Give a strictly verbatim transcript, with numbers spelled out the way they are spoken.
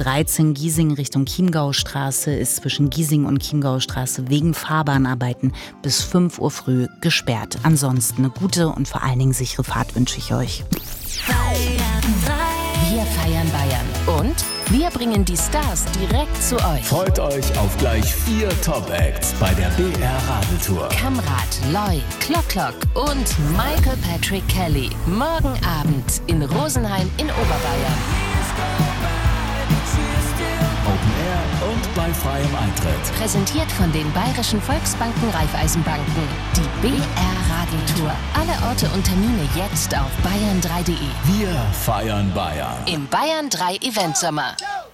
dreizehn Giesing Richtung Chiemgaustraße ist zwischen Giesing und Chiemgaustraße wegen Fahrbahnarbeiten bis fünf Uhr früh gesperrt. Ansonsten eine gute und vor allen Dingen sichere Fahrt wünsche ich euch. Wir feiern Bayern und wir bringen die Stars direkt zu euch. Freut euch auf gleich vier Top-Acts bei der B R Radeltour. Kamrat, Loy, Klock Klock und Michael Patrick Kelly. Morgen Abend in Rosenheim in Oberbayern. Open Air und bei freiem Eintritt. Präsentiert von den Bayerischen Volksbanken Raiffeisenbanken. Die B R Radeltour. Alle Orte und Termine jetzt auf bayern drei punkt de. Wir feiern Bayern. Im Bayern drei Event Sommer.